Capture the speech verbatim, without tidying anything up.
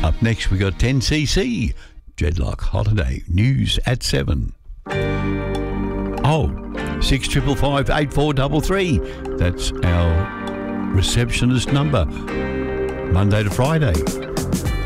Up next, we got ten C C, Dreadlock Holiday, news at seven. Oh, six triple five eight four double three. That's our receptionist number, Monday to Friday.